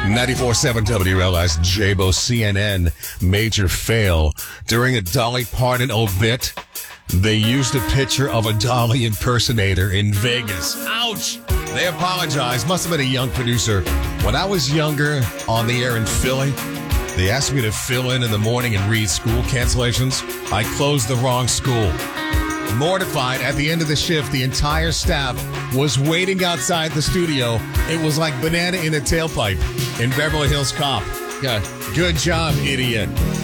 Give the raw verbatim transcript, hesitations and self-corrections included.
ninety-four point seven W L S, J-Bo, C N N, major fail. During a Dolly Parton obit, they used a picture of a Dolly impersonator in Vegas. Ouch! They apologized. Must have been a young producer. When I was younger on the air in Philly, they asked me to fill in in the morning and read school cancellations. I closed the wrong school. Mortified, at the end of the shift, the entire staff was waiting outside the studio. It was like Banana in a Tailpipe in Beverly Hills Cop. Yeah, good job, idiot.